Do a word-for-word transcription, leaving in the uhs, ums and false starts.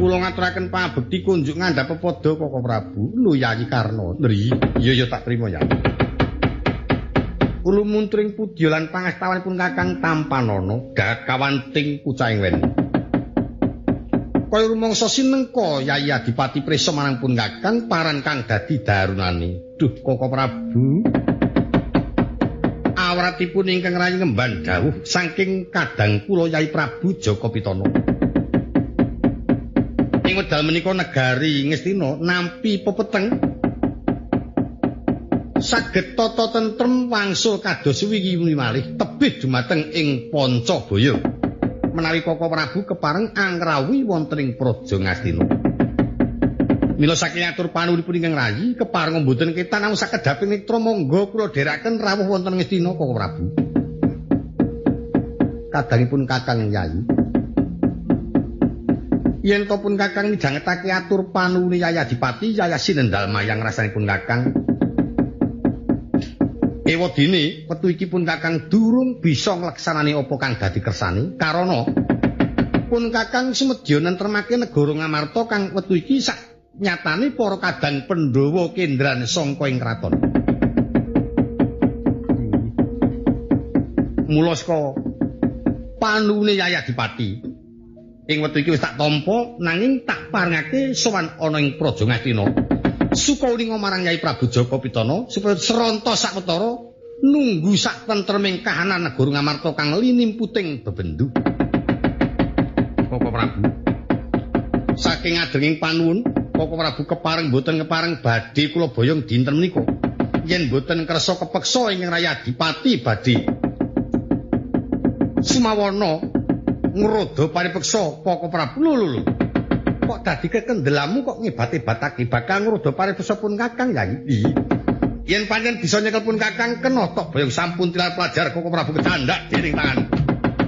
kula ngaturaken pangabekti kunjuk ngandhap pepada Koko Prabu. Lho Yayi Karna. Nri, iya ya tak trima ya. Kula muntring pudya lan pangastawanipun Kakang Tampanana gakawanting kucaing wen. Kaya rumangsa sinengka Yayi Adipati prisa marang pun Kakang paran kang dadi darunane. Duh Koko Prabu. Awratipun ingkang rayi ngemban dawuh saking kadang kula Yayi Prabu Jaka Pitana. Ing wedal menika negari Ngastina nampi pepeteng saged tata tentrem wangsul kados wingi malih tebih dumateng ing Pancabaya menawi Koko Prabu kepareng anggrawi wonten ing Praja Ngastina. Mila saking atur panuwunipun ingkang rayi kepareng mboten ketan namung sakedhaping netra monggo kula dherekaken rawuh wonten Ngastina Koko Prabu. Kadangipun Kakang Yayi yen to pun Kakang midhangetake atur panuwune Yayi Adipati Yayi Sinendal mayang rasanipun Kakang. Ewadene wektu iki pun Kakang durung bisa ngleksanani apa kang dadi kersane karana pun Kakang sumedya nentremake negara Ngamarta kang wektu iki sak nyatane para kadang Pandhawa kendran sangka ing kraton. Mula saka panuwune Yayi Adipati ing wektu iki wis tak tampa nanging tak parengake sowan ana ing Praja Ngastina. Sukawining marang Yayi Prabu Jaka Pitana supaya seronta sawetara nunggu sak tentreming kahanan negara Ngamarta kang linimputing bebendu. Koko Prabu. Saking adenging panuwun, Koko Prabu kepareng boten kepareng badhe kula boyong dinten menika. Yen boten kersa kepeksa ing Yayi Adipati badhe sumawana ngrodo paripeksa Koko Prabu. Lho lho lho. Kok dadi kekendelamu kok ngebat-ebatake bakal ngrodo paripeksa pun Kakang Yayi. Yen pancen bisa nyekel pun Kakang kena tok boyong sampun tilar pelajar Koko Prabu kecandak dening tangan.